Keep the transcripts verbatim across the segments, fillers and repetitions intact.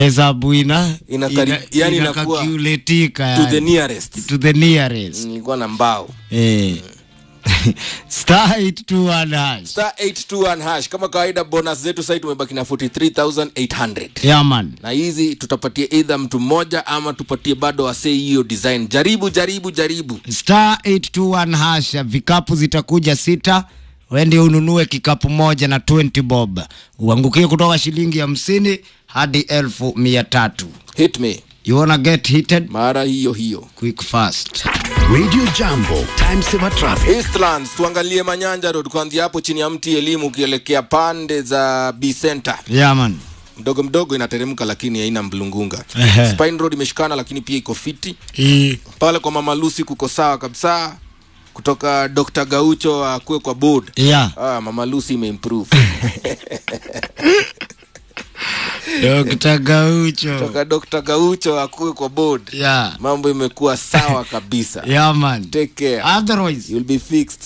hesabu ina inakari, ina, yani inakuwa inakuletika to the nearest to the nearest nilikuwa na mbao eh star eight two one hash star eight two one hash. Kama kawaida bonus zetu sasa tumebaki na forty-three thousand eight hundred. Yeah man. Na hizi tutapatia either mtu mmoja ama tupatie bado wasee hiyo design. Jaribu jaribu jaribu. Star eight two one hash, vikapu zitakuja sita. Wende ununue kikapu moja na twenty bob. Uangukie kutoka shilingi hamsini hadi elfu mia tatu. Hit me. You wanna get heated? Mara hiyo hiyo. Quick fast. Radio Jambo, time saver traffic. Eastlands, tuangalie Manyanja Road kuanzia hapo chini ya mti elimu ukielekea pande za B Center. Yeah man. Mdogo mdogo inateremka lakini haina mlungunga. Spine Road imeshikana lakini pia iko fiti. E. Pale kwa Mama Lucy kuko sawa kabisa. Kutoka Doctor Gaucho akue kwa board. Yeah. Ah, Mama Lucy imeimprove. Doctor Gaucho. Kutoka Doctor Gaucho akue kwa board. Yeah. Mambo imekuwa sawa kabisa. Yeah man. Take care. Otherwise you'll be fixed.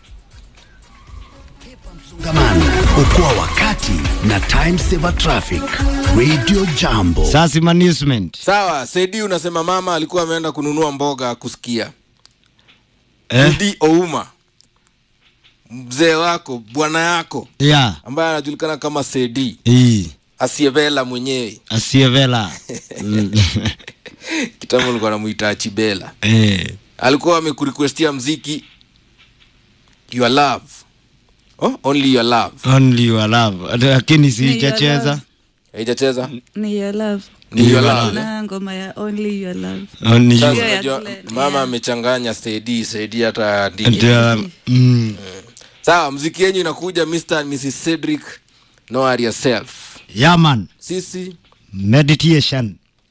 Msongamano, okoa wakati na time saver traffic. Radio Jambo. Sasa management. Sawa, Saidi unasema mama alikuwa ameenda kununua mboga kusikia. Eh? Udi Ouma. Mzee wako, bwana yako. Yeah. Ambaye anajulikana kama Saidi. Eh. Asiyevela mwenyewe. Asiyevela. Kitambo nilikuwa namuita Achibela. Eh. Alikuwa amekurequestia mziki Your Love. Oh, only your love. Only your love. Lakini si hajacheza. Haijacheza? Ni your love. Ni your love. Na ngoma ya only your love. Only you. Yeah, mama amechanganya Saidi, Saidi hata ndiki. Mm. Sawa, mziki yenyu inakuja Mister and Missus Cedric. Know yourself. Yeah man. Sisi meditation.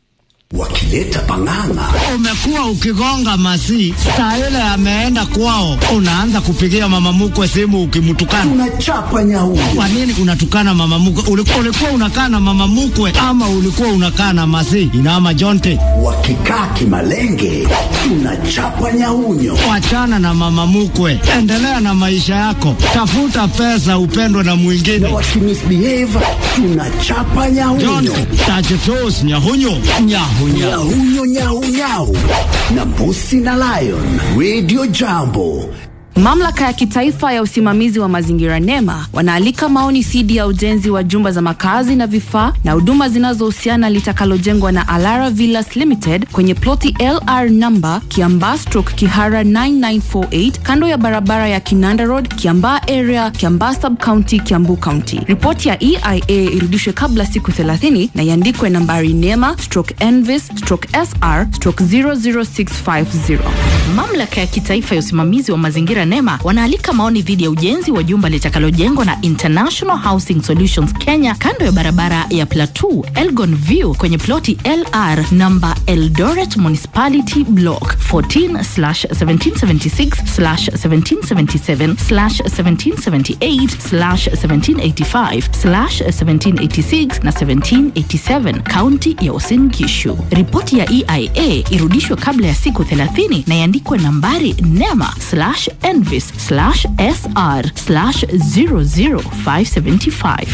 Wakileta panganga. Umekuwa ukigonga masi, saa ile ameenda kwao, unaanza kupigia mama mkwe simu ukimtukana. Unachapa nyau. Kwa nini unatukana mama mkwe? Ulikuwa ulikuwa unakaa na mama mkwe ama ulikuwa unakaa na masi? Inaama jonte. Wakikaa kimalenge, unachapa nyaunyo. Wachana na mama mkwe. Endelea na maisha yako. Tafuta pesa upendwe na mwingine. Na wakimisbehave, tunachapa nyaunyo. Jonte, tachetos nyahunyo. Nyahunyo. Nyahunyo nyau nyau. Na Mbusi na Lion. Radio Jambo. Mamlaka ya kitaifa ya usimamizi wa mazingira NEMA wanaalika maoni dhidi ya ujenzi wa jumba za makazi na vifaa na huduma zinazohusiana litakalojengwa na Alara Villas Limited kwenye ploti L R number Kiambaa stroke Kihara nine nine four eight kando ya barabara ya Kinanda Road, Kiambaa area, Kiambaa sub-county, Kiambu County. Ripoti ya E I A irudishwe kabla siku thelathini na iandikwe nambari NEMA stroke N V I S stroke S R stroke zero zero six five zero. Mamlaka ya kitaifa ya usimamizi wa mazingira NEMA wanaalika maoni dhidi ya ujenzi wa jumba litakalojengwa na International Housing Solutions Kenya kando ya barabara ya Plateau Elgon View kwenye ploti L R number Eldoret Municipality Block fourteen slash seventeen seventy-six slash seventeen seventy-seven slash seventeen seventy-eight slash seventeen eighty-five slash seventeen eighty-six na seventeen eighty-seven County ya Uasin Gishu. Ripoti ya E I A irudishwe kabla ya siku thelathini na iandikwe nambari NEMA slash N V I S slash S R slash zero zero five seven five.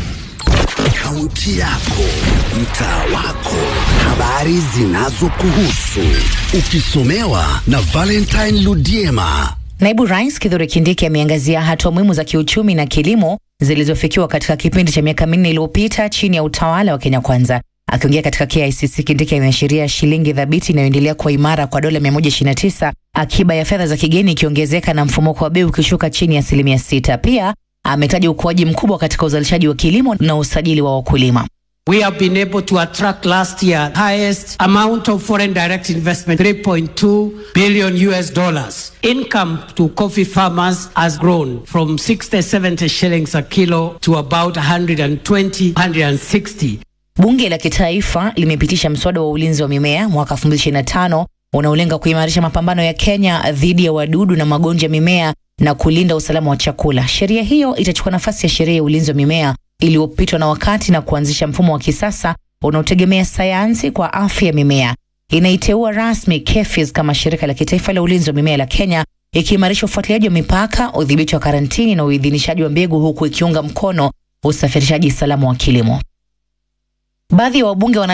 Kaunti yako, mtaa wako, habari zinazokuhusu, ukisomewa na Valentine Ludiema. Naibu Rais Kithure Kindiki ameangazia hatua muhimu za kiuchumi na kilimo zilizofikiwa katika kipindi cha miaka minne iliyopita chini ya utawala wa Kenya Kwanza. Akiongea katika K I C C, Kindiki ameashiria shilingi thabiti inayoendelea kwa imara kwa dola mia moja ishirini na tisa, akiba ya fedha za kigeni ikiongezeka na mfumuko wa bei ukishuka chini ya asilimia sita. Pia ametaja ukuaji mkubwa katika uzalishaji wa kilimo na usajili wa wakulima. We have been able to attract last year highest amount of foreign direct investment, three point two billion U S dollars. Income to coffee farmers has grown from sixty, seventy shillings a kilo to about one hundred twenty, one hundred sixty. Bunge la Kitaifa limepitisha mswada wa ulinzi wa mimea mwaka elfu mbili ishirini na tano unaolenga kuimarisha mapambano ya Kenya dhidi ya wadudu na magonjwa ya mimea na kulinda usalama wa chakula. Sheria hiyo itachukua nafasi ya sheria ya ulinzi wa mimea iliyopitwa na wakati na kuanzisha mfumo wa kisasa unaotegemea sayansi kwa afya ya mimea. Inaiteua rasmi KEPHIS kama shirika la kitaifa la ulinzi wa mimea la Kenya, ikiimarisha ufuatiliaji wa mipaka, udhibiti wa karantini na uidhinishaji wa mbegu, huku ikiunga mkono usafirishaji salama wa kilimo. Baadhi ya wabunge wana